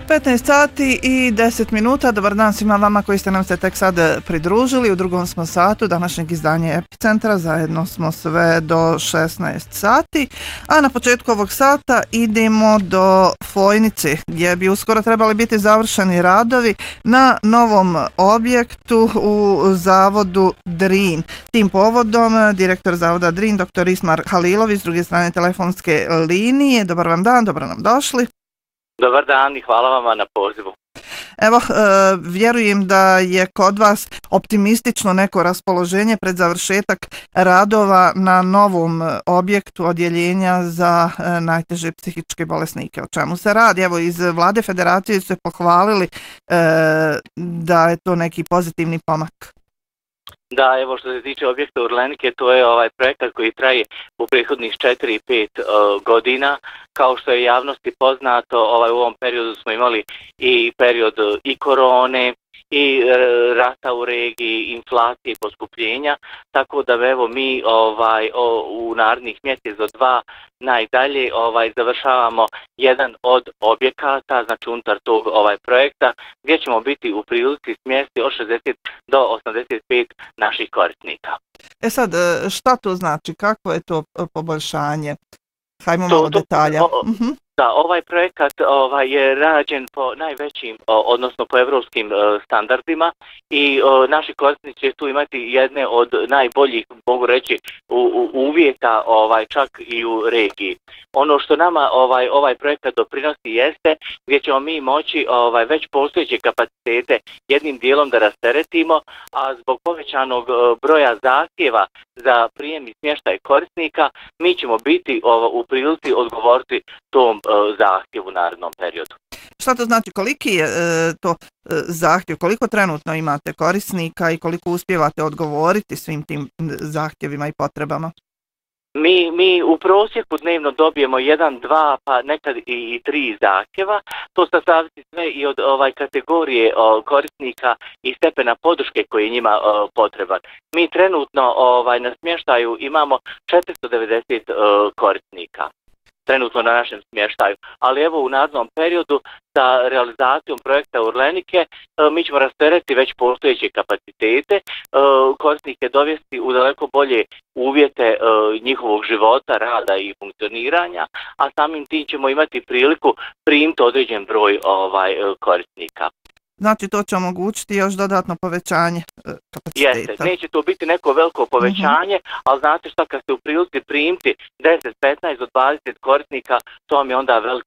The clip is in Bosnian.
15 sati i 10 minuta. Dobar dan svima vama koji ste nam se tek sad pridružili. U drugom smo satu današnjeg izdanja Epicentra. Zajedno smo sve do 16 sati. A na početku ovog sata idemo do Fojnice, gdje bi uskoro trebali biti završeni radovi na novom objektu u zavodu Drin. Tim povodom direktor zavoda Drin, dr. Ismar Halilović, s druge strane telefonske linije. Dobar vam dan, dobro nam došli. Dobar dan i hvala vama na pozivu. Evo, vjerujem da je kod vas optimistično neko raspoloženje pred završetak radova na novom objektu odjeljenja za najteže psihičke bolesnike. O čemu se radi? Evo, iz Vlade Federacije su se pohvalili da je to neki pozitivni pomak. Da, evo što se tiče objekta Urlenike, to je projekat koji traje u prethodnih 4 i 5 godina. Kao što je javnosti poznato, u ovom periodu smo imali i period i korone, i rata u regiji, inflacije i poskupljenja, tako da evo mi u narednih mjesec do 2 najdalje završavamo jedan od objekata, znači unutar tog projekta, gdje ćemo biti u prilici smjesti od 60 do 85 naših korisnika. E sad, šta to znači? Kako je to poboljšanje? Hajmo malo detalja. Da, ovaj projekat je rađen po najvećim, odnosno po evropskim standardima i naši korisnici će tu imati jedne od najboljih, mogu reći, uvjeta čak i u regiji. Ono što nama ovaj projekat doprinosi jeste gdje ćemo mi moći već postojeće kapacitete jednim dijelom da rasteretimo, a zbog povećanog broja zahtjeva za prijem i smještaj korisnika mi ćemo biti u prilici odgovoriti tom zahtjevu u narednom periodu. Šta to znači? Koliki je to zahtjev? Koliko trenutno imate korisnika i koliko uspijevate odgovoriti svim tim zahtjevima i potrebama? Mi u prosjeku dnevno dobijemo 1, 2, pa nekad i 3 zahtjeva. To se zavisi sve i od kategorije korisnika i stepena podrške koji je njima potreban. Mi trenutno na smještaju imamo 490 korisnika. Trenutno na našem smještaju, ali evo u narednom periodu sa realizacijom projekta Urlenike mi ćemo rasteretiti već postojeće kapacitete, korisnike dovesti u daleko bolje uvjete njihovog života, rada i funkcioniranja, a samim tim ćemo imati priliku primiti određen broj korisnika. Znači to će omogućiti još dodatno povećanje kapaciteta. Jeste, neće to biti neko veliko povećanje, ali znate šta, kad ste u prilici primiti 10, 15 do 20 korisnika, to vam je onda veliki